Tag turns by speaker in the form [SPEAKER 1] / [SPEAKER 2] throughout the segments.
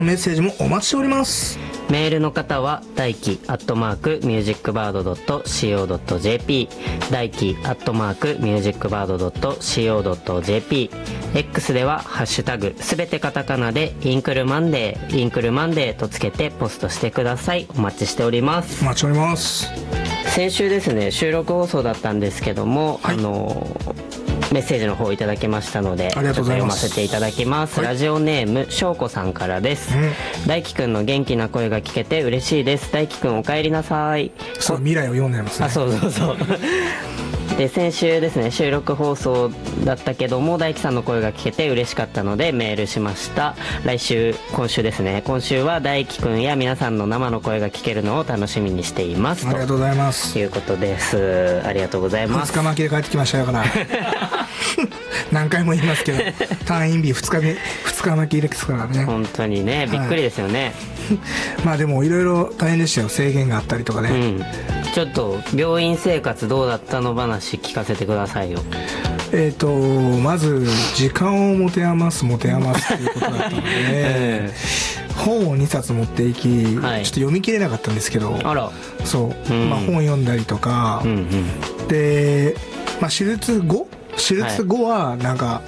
[SPEAKER 1] メッセージもお待ちしております。
[SPEAKER 2] メールの方は大輝@musicbird.co.jp 大輝@musicbird.co.jp X ではハッシュタグすべてカタカナでインクルマンデーとつけてポストしてください。お待ちしております。
[SPEAKER 1] お待ちしております。
[SPEAKER 2] 先週ですね、収録放送だったんですけども、
[SPEAKER 1] はい、
[SPEAKER 2] メッセージの方いただきましたので、
[SPEAKER 1] ありがとうございます。
[SPEAKER 2] 読ませていただきます。はい、ラジオネームしょうこさんからです。大輝くんの元気な声が聞けて嬉しいです。大輝くんお帰りなさい。
[SPEAKER 1] そう、未来を読んでますね。
[SPEAKER 2] あ、そうで、先週ですね、収録放送だったけども大輝さんの声が聞けて嬉しかったのでメールしました。今週ですね、今週は大輝くんや皆さんの生の声が聞けるのを楽しみにしています。
[SPEAKER 1] ありがとうございます。
[SPEAKER 2] ということです。ありがとうございます。
[SPEAKER 1] 2日巻きで帰ってきましたよから何回も言いますけど退院日2日巻きですからね。
[SPEAKER 2] 本当にね、びっくりですよね。はい、
[SPEAKER 1] まあでもいろいろ大変でしたよ。制限があったりとかね、
[SPEAKER 2] ちょっと病院生活どうだったの話聞かせてくださいよ。
[SPEAKER 1] まず時間を持て余すっていうことだったので、本を2冊持っていき、ちょっと読み切れなかったんですけど、そう、まあ、本読んだりとか、で、まあ、手術後はなんか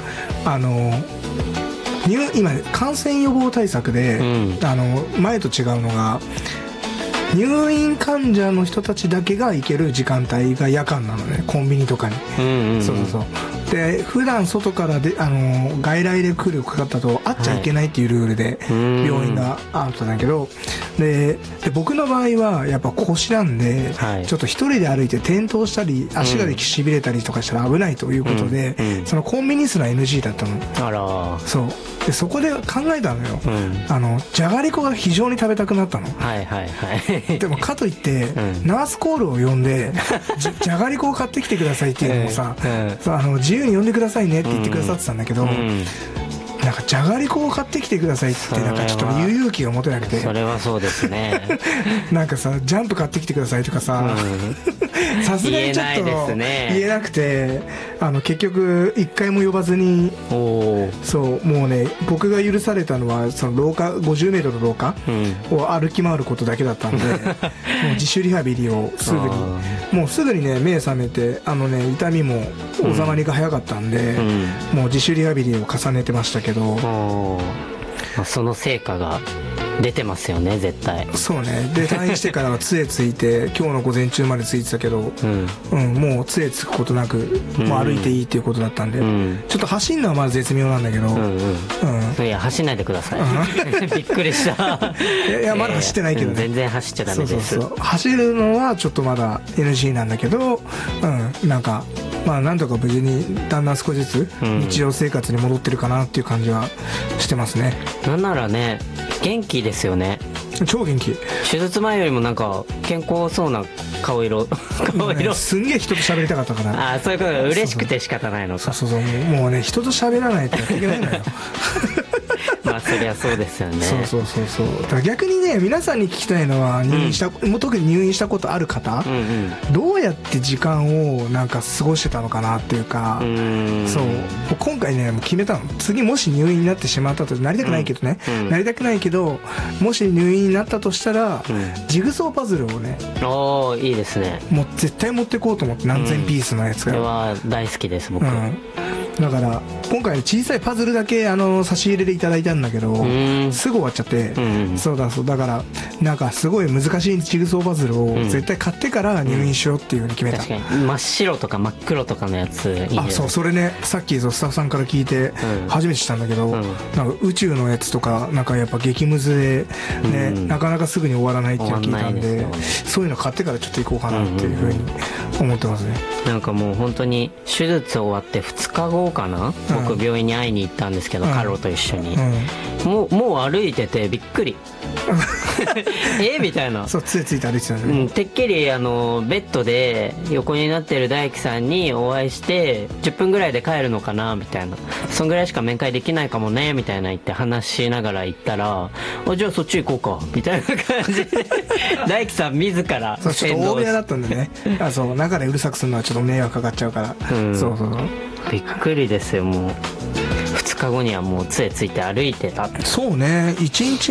[SPEAKER 1] 今感染予防対策で、前と違うのが入院患者の人たちだけが行ける時間帯が夜間なのね、コンビニとかに。そうで、普段外からで外来で来る方と会っちゃいけないっていうルールで病院があったんだけど、で僕の場合はやっぱ腰なんで、ちょっと一人で歩いて転倒したり足がしびれたりとかしたら危ないということで、そのコンビニすら NG だったの。そうで、そこで考えたのよ、じゃがりこが非常に食べたくなったの。でもかといって、ナースコールを呼んでじゃがりこを買ってきてくださいっていうのもさ、自由に呼んでくださいねって言ってくださってたんだけど、なんかじゃがりこを買ってきてくださいってなんかちょっと言う勇気が持てなくて。
[SPEAKER 2] それはそうですね
[SPEAKER 1] なんかさ、ジャンプ買ってきてくださいとかさ、さすがにちょっと言えなくて、結局一回も呼ばずに、そうもうね、僕が許されたのはその廊下50メートルの廊下を歩き回ることだけだったので、もう自主リハビリをもうすぐにね、目覚めて、痛みも収まりが早かったんで、もう自主リハビリを重ねてましたけど、
[SPEAKER 2] その成果が出てますよね、絶対。
[SPEAKER 1] そうね。で、退院してからは杖ついて今日の午前中までついてたけど、もう杖つくことなく、もう歩いていいっていうことだったんで、ちょっと走るのはまだ絶妙なんだけど、
[SPEAKER 2] いや、走んないでくださいびっくりした
[SPEAKER 1] いや、まだ走ってないけどね、
[SPEAKER 2] 全然走っちゃダメです。
[SPEAKER 1] 走るのはちょっとまだ NG なんだけど、なんかまあなんとか無事にだんだん少しずつ日常生活に戻ってるかなっていう感じはしてますね。
[SPEAKER 2] なんならね、元気ですよね。
[SPEAKER 1] 超元気。
[SPEAKER 2] 手術前よりもなんか健康そうな顔色
[SPEAKER 1] すんげえ人と喋りたかったから。
[SPEAKER 2] そういうことが嬉しくて仕方ないのか。
[SPEAKER 1] もうね、人と喋らないとやっていけないのよ
[SPEAKER 2] まあそりゃそうですよね。
[SPEAKER 1] だから逆にね、皆さんに聞きたいのは、特に入院したことある方、どうやって時間をなんか過ごしてたのかなっていうか、そう今回ね、もう決めたの。次もし入院になってしまったと、なりたくないけどね、なりたくないけど、もし入院になったとしたら、ジグソーパズルをね、
[SPEAKER 2] いいですね。
[SPEAKER 1] もう絶対持ってこうと思って、何千ピースのやつが。
[SPEAKER 2] これは大好きです、僕。
[SPEAKER 1] だから今回小さいパズルだけ差し入れでいただいたんだけど、すぐ終わっちゃって、だからなんかすごい難しいジグソーパズルを絶対買ってから入院しようっていうふうに決めた。
[SPEAKER 2] 確かに真っ白とか真っ黒とかのやついいね。
[SPEAKER 1] そう、それね、さっきスタッフさんから聞いて初めて知ったんだけど、なんか宇宙のやつとかなんかやっぱ激ムズでね、なかなかすぐに終わらないっていうのを聞いたんで、そういうの買ってからちょっと行こうかなっていうふうに思ってますね。
[SPEAKER 2] なんかもう本当に手術終わって2日後かな、僕病院に会いに行ったんですけど、カロと一緒に、もう歩いててびっくりみたいな。
[SPEAKER 1] そう、杖ついて歩いてたんだね。
[SPEAKER 2] てっきりベッドで横になってる大輝さんにお会いして10分ぐらいで帰るのかなみたいな、そんぐらいしか面会できないかもねみたいな言って話しながら行ったら、じゃあそっち行こうかみたいな感じで大輝さん自ら
[SPEAKER 1] ちょっと大部屋だったんでね中でうるさくするのはちょっと迷惑かかっちゃうから、
[SPEAKER 2] びっくりですよ。もう2日後にはもう杖ついて歩いてた。
[SPEAKER 1] そうね、1日